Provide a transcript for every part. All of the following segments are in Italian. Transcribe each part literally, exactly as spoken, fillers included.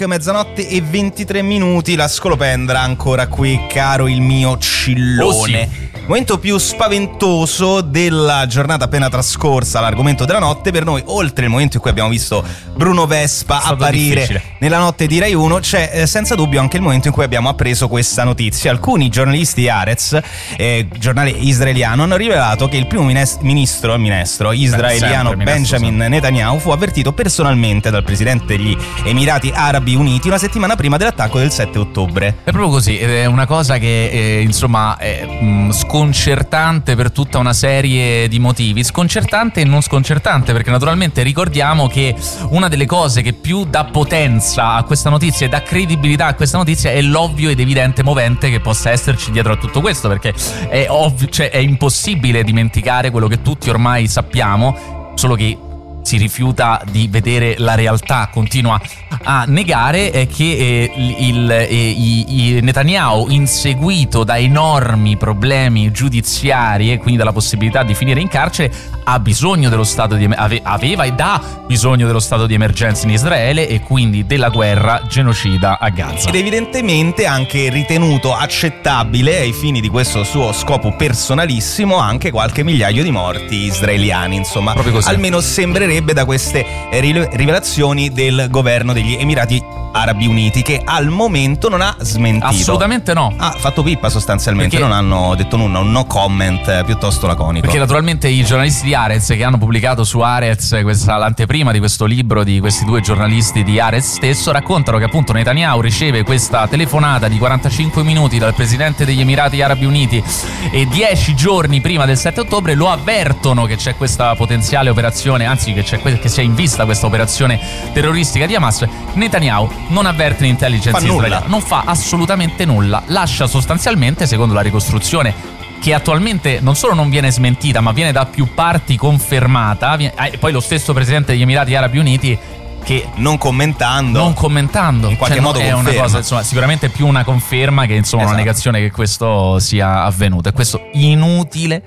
Mezzanotte e ventitré minuti, la scolopendra ancora qui, caro il mio cillone. Oh sì. Momento più spaventoso della giornata appena trascorsa, l'argomento della notte per noi, oltre il momento in cui abbiamo visto Bruno Vespa apparire difficile. nella notte di Rai uno, c'è eh, senza dubbio anche il momento in cui abbiamo appreso questa notizia. Alcuni giornalisti di Haaretz, eh, giornale israeliano, hanno rivelato che il primo mines- ministro, ministro israeliano sempre, Benjamin ministro, Netanyahu fu avvertito personalmente dal presidente degli Emirati Arabi Uniti una settimana prima dell'attacco del sette ottobre. È proprio così, ed è una cosa che eh, insomma è mh, sconcertante per tutta una serie di motivi, sconcertante e non sconcertante, perché naturalmente ricordiamo che una delle cose che più dà potenza a questa notizia e dà credibilità a questa notizia è l'ovvio ed evidente movente che possa esserci dietro a tutto questo, perché è ovvio, cioè è impossibile dimenticare quello che tutti ormai sappiamo, solo che si rifiuta di vedere la realtà, continua a negare, è che eh, il, eh, i, i Netanyahu, inseguito da enormi problemi giudiziari e quindi dalla possibilità di finire in carcere, ha bisogno dello stato di ave, aveva ed ha bisogno dello stato di emergenza in Israele e quindi della guerra genocida a Gaza. Ed evidentemente anche ritenuto accettabile ai fini di questo suo scopo personalissimo anche qualche migliaio di morti israeliani, insomma. Proprio così. Almeno sembrerebbe da queste rivelazioni del governo degli Emirati Arabi Uniti, che al momento non ha smentito. Assolutamente no. Ha fatto pippa sostanzialmente, Perché? non hanno detto nulla, un no comment piuttosto laconico. Perché naturalmente i giornalisti di Haaretz, che hanno pubblicato su Haaretz questa, l'anteprima di questo libro di questi due giornalisti di Haaretz stesso, raccontano che appunto Netanyahu riceve questa telefonata di quarantacinque minuti dal presidente degli Emirati Arabi Uniti e dieci giorni prima del sette ottobre lo avvertono che c'è questa potenziale operazione, anzi che, c'è, che sia in vista questa operazione terroristica di Hamas. Netanyahu non avverte l'intelligence fa nulla. israeliana, non fa assolutamente nulla, lascia sostanzialmente, secondo la ricostruzione che attualmente non solo non viene smentita ma viene da più parti confermata, viene, eh, poi lo stesso presidente degli Emirati Arabi Uniti che non commentando non commentando in qualche cioè, modo è conferma. una cosa, insomma, sicuramente più una conferma che insomma Esatto. una negazione che questo sia avvenuto. E questo inutile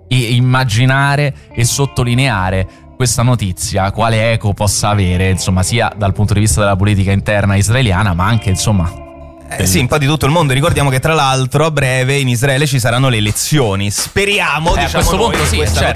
immaginare e sottolineare questa notizia quale eco possa avere, insomma, sia dal punto di vista della politica interna israeliana, ma anche insomma Eh, sì, un po' di tutto il mondo. Ricordiamo che tra l'altro a breve in Israele ci saranno le elezioni. Speriamo, eh, diciamo a questo noi, punto che sì, questa certo.